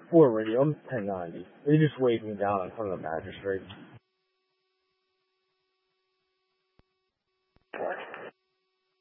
Ford Radio, I'm 1090. They just waved me down in front of the magistrate.